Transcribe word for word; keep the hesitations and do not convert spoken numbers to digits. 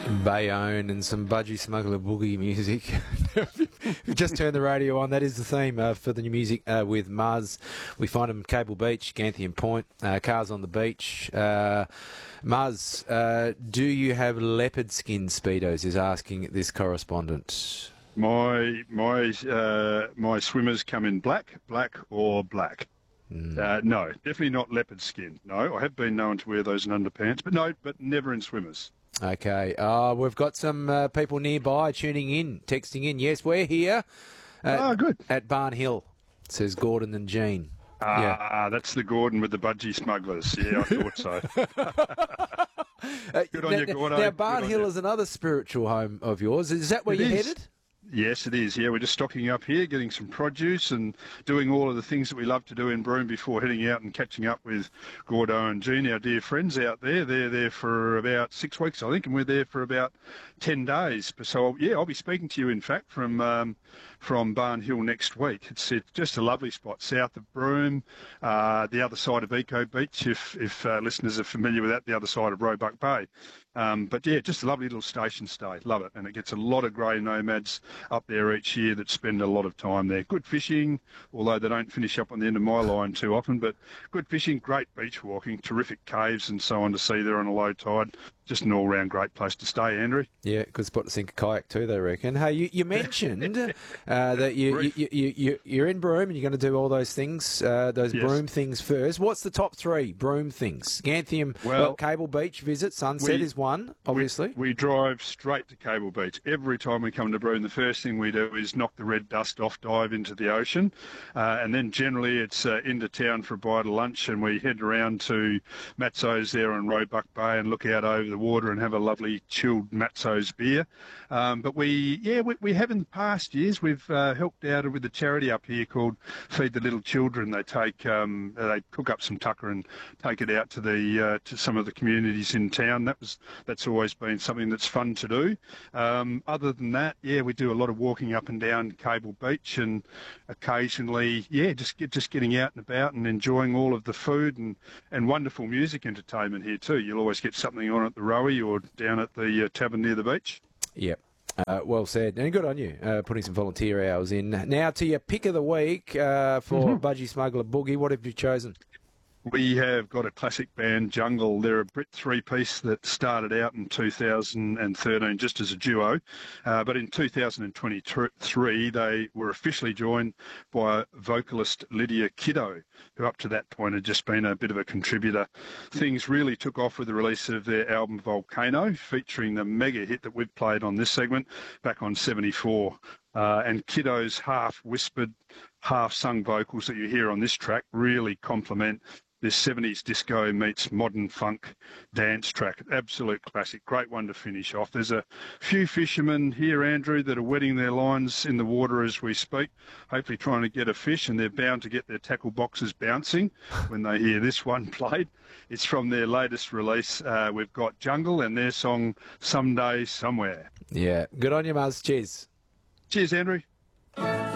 Bayonne and some Budgie Smuggler Boogie music. We've just turned the radio on. That is the theme uh, for the new music uh, with Muzz. We find them Cable Beach, Ganthian Point, uh, Cars on the Beach. Uh, Muzz, uh, do you have leopard skin Speedos, is asking this correspondent. My my uh, my swimmers come in black, black or black. Mm. Uh, no, definitely not leopard skin. No, I have been known to wear those in underpants, but no, but never in swimmers. Okay. Uh, we've got some uh, people nearby tuning in, texting in. Yes, we're here. At, oh, good. At Barn Hill, says Gordon and Jean. Ah, yeah. That's the Gordon with the budgie smugglers. Yeah, I thought so. Good on now, you, Gordon. Now, Barn Hill is another spiritual home of yours. Is that where it you're is. headed? Yes, it is. Yeah, we're just stocking up here, getting some produce and doing all of the things that we love to do in Broome before heading out and catching up with Gordo and Jean, our dear friends out there. They're there for about six weeks, I think, and we're there for about ten days. So, yeah, I'll be speaking to you, in fact, from um, from Barn Hill next week. It's, it's just a lovely spot, south of Broome, uh, the other side of Eco Beach, if, if uh, listeners are familiar with that, the other side of Roebuck Bay. Um, but, yeah, just a lovely little station stay. Love it. And it gets a lot of grey nomads up there each year that spend a lot of time there. Good fishing, although they don't finish up on the end of my line too often, but good fishing, great beach walking, terrific caves and so on to see there on a low tide. Just an all-round great place to stay, Andrew. Yeah, good spot to sink a kayak too, they reckon. Hey, you, you mentioned uh, that you, you, you, you, you're in Broome and you're going to do all those things, uh, those yes. Broome things first. What's the top three Broome things? Ganthium, well, well Cable Beach visit, Sunset we, is one, obviously. We, we drive straight to Cable Beach. Every time we come to Broome, the first thing we do is knock the red dust off, dive into the ocean, uh, and then generally it's uh, into town for a bite of lunch, and we head around to Matzo's there on Roebuck Bay and look out over the water and have a lovely chilled Matzo's beer. Um, but we, yeah, we, we have in the past years, we've uh, helped out with a charity up here called Feed the Little Children. They take, um, they cook up some tucker and take it out to the uh, to some of the communities in town. That was that's always been something that's fun to do. Um, other than that, yeah, we do a lot of walking up and down Cable Beach, and occasionally, yeah, just get, just getting out and about and enjoying all of the food and, and wonderful music entertainment here too. You'll always get something on at the Rowie or down at the uh, tavern near the beach. Yep. Uh, well said. And good on you, uh, putting some volunteer hours in. Now to your pick of the week uh, for mm-hmm. Budgie Smuggler Boogie. What have you chosen? We have got a classic band, Jungle. They're a Brit three-piece that started out in two thousand thirteen just as a duo. Uh, but in two thousand twenty-three, they were officially joined by vocalist Lydia Kiddo, who up to that point had just been a bit of a contributor. Things really took off with the release of their album Volcano, featuring the mega hit that we've played on this segment back on seventy-four. Uh, and Kiddo's half-whispered, half-sung vocals that you hear on this track really complement this seventies disco meets modern funk dance track. Absolute classic. Great one to finish off. There's a few fishermen here, Andrew, that are wetting their lines in the water as we speak, hopefully trying to get a fish, and they're bound to get their tackle boxes bouncing when they hear this one played. It's from their latest release. Uh, we've got Jungle and their song Someday Somewhere. Yeah. Good on you, Muzz. Cheers. Cheers, Andrew.